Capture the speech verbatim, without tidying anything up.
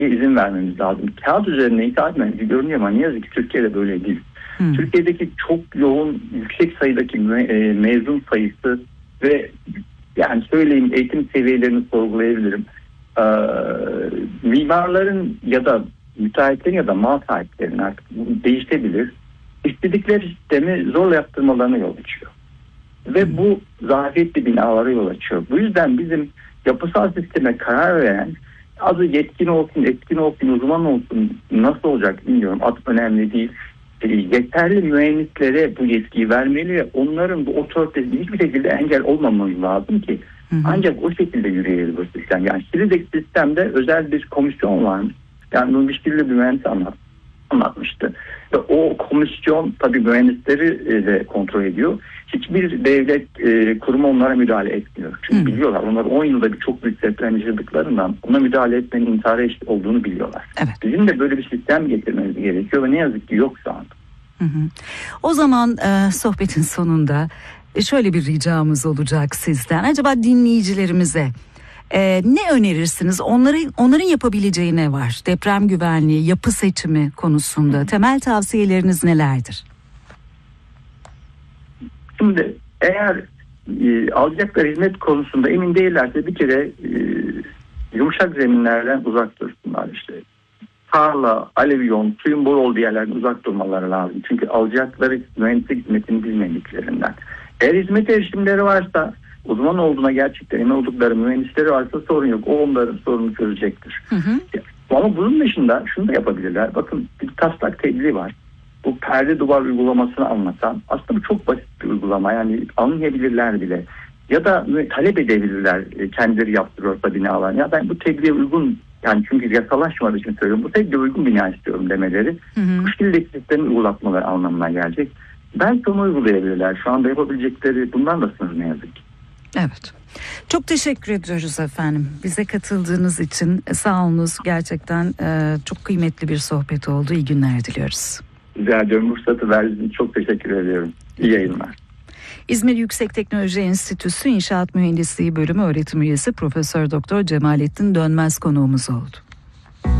izin vermemiz lazım. Kağıt üzerine ithal etmemiz görünüyor ama ne yazık ki Türkiye'de böyle değil. Hmm. Türkiye'deki çok yoğun, yüksek sayıdaki me- mezun sayısı ve yani söyleyeyim eğitim seviyelerini sorgulayabilirim. Ee, mimarların ya da müteahhitlerin ya da mal sahiplerinin artık değişebilir. İstedikleri sistemi zorla yaptırmalarına yol açıyor. Ve bu zafiyetli binalara yol açıyor. Bu yüzden bizim yapısal sisteme karar veren, azı yetkin olsun, etkin olsun, uzman olsun, nasıl olacak bilmiyorum. Ad önemli değil. E, yeterli mühendislere bu yetkiyi vermeli ve onların bu otoritesine hiçbir şekilde engel olmamamız lazım ki hı hı. ancak o şekilde yürüyebilir bu sistem. Yani Şili'deki sistemde özel bir komisyon varmış. Yani bunu bir Şili'li bir mühendis anlat, anlatmıştı. Ve o komisyon tabii mühendisleri de kontrol ediyor. Hiçbir devlet e, kurumu onlara müdahale etmiyor. Çünkü Hı. biliyorlar. Onlar on yılda bir çok büyük deprem yaşadıklarından ona müdahale etmenin intihara eşit olduğunu biliyorlar. Evet. Bizim de böyle bir sistem getirmemiz gerekiyor ve ne yazık ki yok şu anda. Hı hı. O zaman e, sohbetin sonunda şöyle bir ricamız olacak sizden. Acaba dinleyicilerimize e, ne önerirsiniz? Onların, onların yapabileceği ne var? Deprem güvenliği, yapı seçimi konusunda hı. temel tavsiyeleriniz nelerdir? Şimdi eğer e, alacakları hizmet konusunda emin değillerse bir kere e, yumuşak zeminlerden uzak dursunlar işte. Tarla, alevyon, suyun bol olduğu yerlerden uzak durmaları lazım. Çünkü alacakları mühendislik hizmetini bilmediklerinden. Eğer hizmet erişimleri varsa, uzman olduğuna gerçekten emin oldukları mühendisleri varsa sorun yok. O onların sorunu çözecektir. Hı hı. Ama bunun dışında şunu da yapabilirler. Bakın bir taslak tebliğ var. Bu perde duvar uygulamasını anlatan aslında bu çok basit bir uygulama. Yani anlayabilirler bile. Ya da talep edebilirler kendileri yaptırıyorsa binalar. Ya ben bu tebliğe uygun, yani çünkü yasalaşmadığı için söylüyorum, bu tebliğe uygun bina istiyorum demeleri hı hı. bu şekilde sistemi uygulatmaları anlamına gelecek. Belki onu uygulayabilirler. Şu anda yapabilecekleri bundan da sınır ne yazık ki. Evet. Çok teşekkür ediyoruz efendim. Bize katıldığınız için sağ olunuz. Gerçekten e, çok kıymetli bir sohbet oldu. İyi günler diliyoruz. Rica ediyorum. Fırsatı verdiğiniz için çok teşekkür ediyorum. İyi yayınlar. İzmir Yüksek Teknoloji Enstitüsü İnşaat Mühendisliği Bölümü öğretim üyesi Profesör Doktor Cemalettin Dönmez konuğumuz oldu.